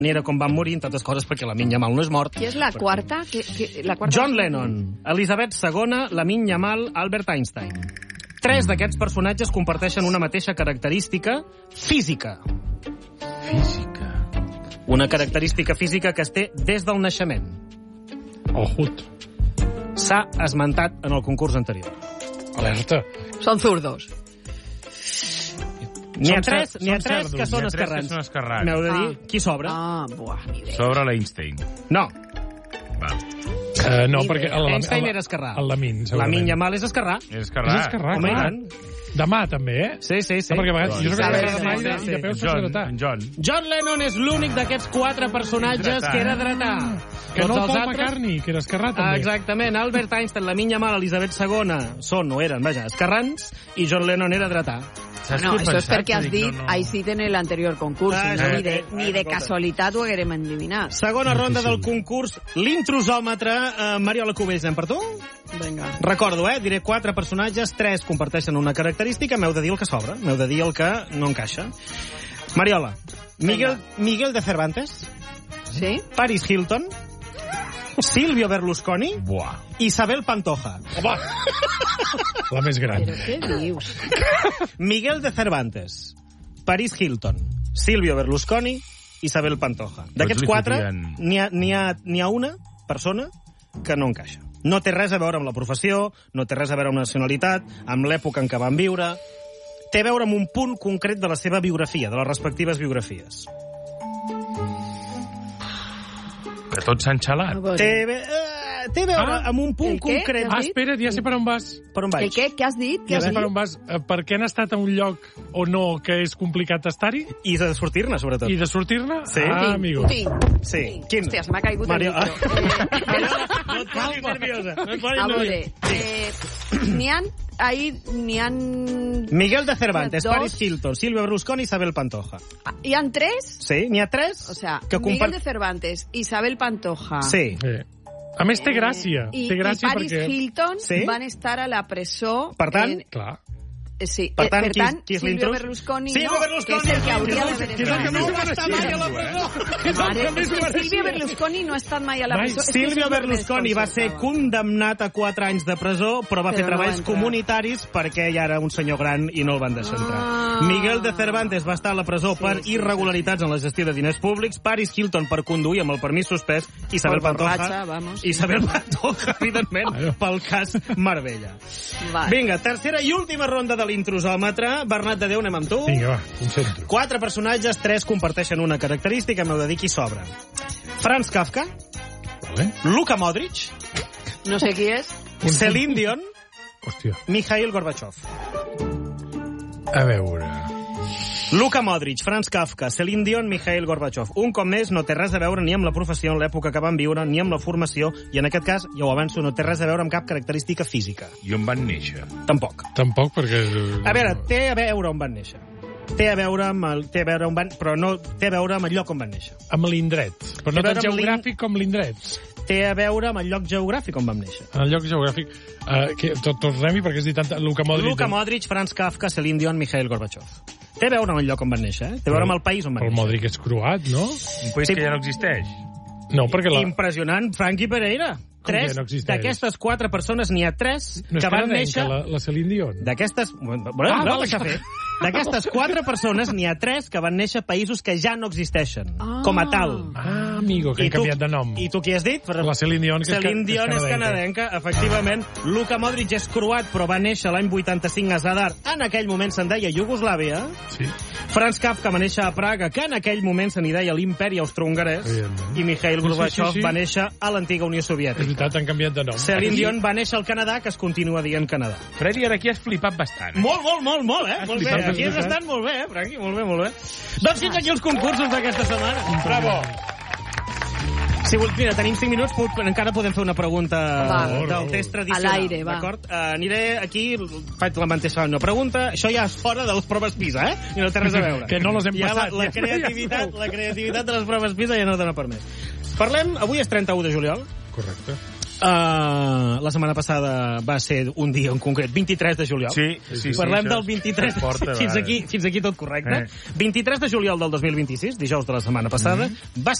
manera com van morir, tantes coses, perquè Lamine Yamal no és mort. Qui és la quarta? La quarta John Lennon, Elisabet II, Lamine Yamal, Albert Einstein. 3 d'aquests personatges comparteixen una mateixa característica física. Física. Una característica física que es té des del naixement. Ojut. S'ha esmentat en el concurs anterior. Alerta. Són zurdos. N'hi ha 3 que són esquerrans. M'heu de dir qui sobra. Ni idea. Sobre l'Einstein. No. No, perquè... Einstein era esquerrà. El Lamine, segurament. Lamine Yamal és esquerrà. És esquerrà, Home, clar. Demà, també, eh? Sí. No, perquè a vegades... Jo soc Sí. de peu soc dretà. John Lennon és l'únic d'aquests 4 personatges que era dretà. Que no el Paul McCartney, que era esquerrà, també. Exactament. Albert Einstein, Lamine Yamal, Elisabet II són o eren, vaja, esquerrans, i John Lennon era dretà. No, això és perquè has dit I sit en l'anterior concurs. Ni de casualitat ho haguérem endivinat. Segona ronda del concurs, l'intrusòmetre. Mariola Cubells, anem per tu? Vinga. Recordo, diré 4 personatges, 3 comparteixen una característica, m'heu de dir el que sobra, m'heu de dir el que no encaixa. Mariola, Miguel de Cervantes, Sí? Paris Hilton, Silvio Berlusconi, Isabel Pantoja. Home! La més gran. Però què dius? Miguel de Cervantes, Paris Hilton, Silvio Berlusconi, Isabel Pantoja. D'aquests 4, n'hi ha una persona que no encaixa. No té res a veure amb la professió, no té res a veure amb la nacionalitat, amb l'època en què van viure. Té a veure amb un punt concret de la seva biografia, de les respectives biografies. Que tots s'han xalat. Té a veure amb un punt El què? concret. Espera, ja sé per on vas. Per on vaig? Què has dit? Ja sé per on vas. Per què han estat a un lloc o no que és complicat estar-hi? I de sortir-ne, sobretot. I de sortir-ne? Sí. Amigo. Sí. Quin? Hòstia, m'ha caigut el micro. No et posis nerviosa. A veure, n'hi ha... Miguel de Cervantes, Dos. Paris Hilton, Silvio Berlusconi, Isabel Pantoja. Hi ha 3? Sí, n'hi ha 3. O sea, que Miguel de Cervantes, Isabel Pantoja... Sí. A més, té gràcia. I Té gràcia Paris perquè... Hilton Sí. van estar a la presó... Per tant, Clar. Sí. Per tant, qui és Silvio l'intrus? Berlusconi Silvio no, Berlusconi, que és el que hauria d'haver que és el que estat. més ho està mai a la presó. Silvio Berlusconi no ha estat mai a la presó. Silvio Berlusconi va ser condemnat a 4 anys de presó, però va fer no treballs va entrar. comunitaris perquè ja era un senyor gran i no el van deixar entrar. Miguel de Cervantes va estar a la presó per irregularitats en la gestió de diners públics, Paris Hilton per conduir amb el permís suspès, Isabel Pantoja, evidentment, pel cas Marbella. Vinga, tercera i última ronda de l'intrusòmetre. Bernat de Déu, anem amb tu. Vinga, va, concentro. 4 personatges, 3 comparteixen una característica, m'heu de dir qui sobra. Franz Kafka, Luka Modric, No sé qui és. Celine Dion, Hòstia. Mikhail Gorbachev. A veure... Luka Modric, Franz Kafka, Celine Dion, Mikhail Gorbachev. Un cop més, no té res a veure ni amb la professió, en l'època que van viure, ni amb la formació, i en aquest cas, ja ho avanço, no té res a veure amb cap característica física. I on van néixer? Tampoc. Tampoc, perquè... A veure, té a veure on van néixer. Té a veure amb però no té a veure amb el lloc on van néixer. Amb l'indret. Però no tant geogràfic com l'indret. Té a veure amb el lloc geogràfic on vam néixer. En el lloc geogràfic... Tornem-hi, perquè has dit tant... Luka Modric, Franz Kafka, Celine Dion, Mikhail Gorbachev. Té a veure amb el lloc on van néixer, Té a veure amb el país on van néixer. El Modric és croat, no? Un país que ja no existeix. No, perquè Impressionant, Frankie Pereira. Com que no existeix? D'aquestes 4 persones n'hi ha 3 que van néixer... La Celine Dion. D'aquestes... D'aquestes 4 persones n'hi ha 3 que van néixer a països que ja no existeixen, com a tal. Amigo, que han canviat de nom. I tu qui has dit? La Celine Dion, que Celine Dion és canadenca, efectivament. Luka Modric és croat, però va néixer l'any 85 a Zadar. En aquell moment se'n deia Iugoslàvia. Sí. Franz Kafka va néixer a Praga, que en aquell moment se n'hi deia l'Imperi Austrohongarès. I Mikhail Gorbachev va néixer a l'antiga Unió Soviètica. És veritat, han canviat de nom. Celine Dion va néixer al Canadà, que es continua dient Canadà. Freddy, ara aquí has flipat bastant. Molt, Molt bé. Aquí has estat molt bé, Franqui, molt bé. Doncs fins aquí els concursos d'aquesta setmana. Bravo. Si vols, mira, tenim 5 minuts, encara podem fer una pregunta del test tradicional. A l'aire, va. D'acord? Aniré aquí, faig la mateixa una pregunta. Això ja és fora de les proves PISA, I no té res a veure. Que no les hem passat. La creativitat de les proves PISA ja no dona per més. Parlem, avui és 31 de juliol. Correcte. La setmana passada va ser un dia en concret, 23 de juliol. Sí. Parlem del 23... Fins aquí tot correcte. 23 de juliol del 2026, dijous de la setmana passada, va